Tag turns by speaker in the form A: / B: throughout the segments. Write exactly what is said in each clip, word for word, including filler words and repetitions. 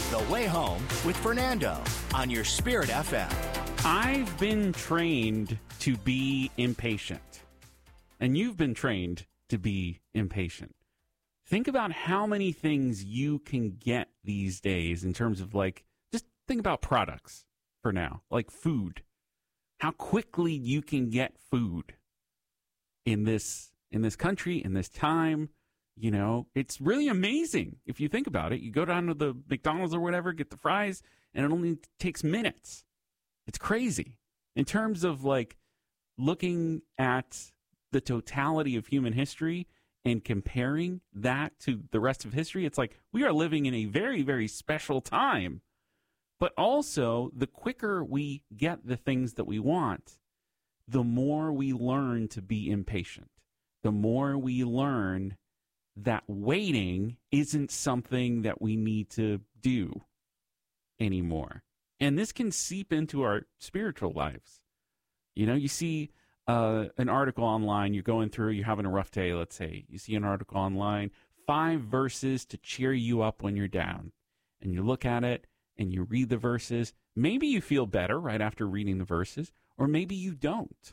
A: The Way Home with Fernando on your Spirit F M.
B: I've been trained to be impatient, and you've been trained to be impatient. Think about how many things you can get these days in terms of, like, just think about products for now, like food. How quickly you can get food in this in this country, in this time. You know, it's really amazing if you think about it. You go down to the McDonald's or whatever, get the fries, and it only takes minutes. It's crazy. In terms of, like, looking at the totality of human history and comparing that to the rest of history, it's like we are living in a very, very special time. But also, the quicker we get the things that we want, the more we learn to be impatient. The more we learn that waiting isn't something that we need to do anymore. And this can seep into our spiritual lives. You know, you see uh, an article online, you're going through, you're having a rough day, let's say. You see an article online, five verses to cheer you up when you're down. And you look at it and you read the verses. Maybe you feel better right after reading the verses, or maybe you don't.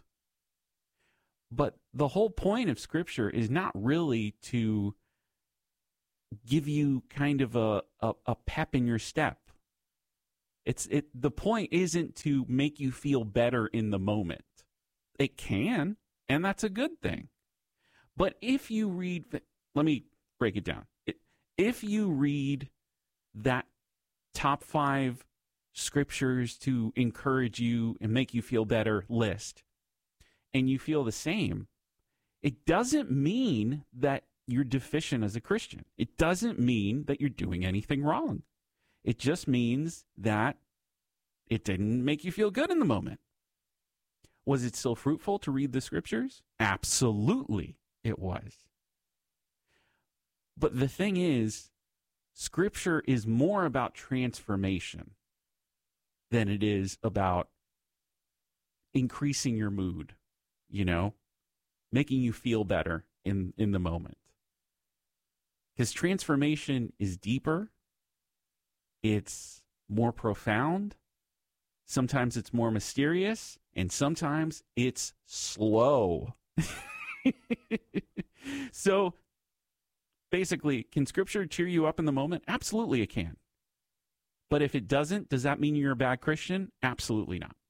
B: But the whole point of Scripture is not really to give you kind of a, a, a pep in your step. It's it. The point isn't to make you feel better in the moment. It can, and that's a good thing. But if you read, let me break it down. If you read that top five scriptures to encourage you and make you feel better list, and you feel the same, it doesn't mean that you're deficient as a Christian. It doesn't mean that you're doing anything wrong. It just means that it didn't make you feel good in the moment. Was it still fruitful to read the scriptures? Absolutely, it was. But the thing is, Scripture is more about transformation than it is about increasing your mood. You know, making you feel better in, in the moment. Because transformation is deeper. It's more profound. Sometimes it's more mysterious. And sometimes it's slow. So, basically, can Scripture cheer you up in the moment? Absolutely it can. But if it doesn't, does that mean you're a bad Christian? Absolutely not.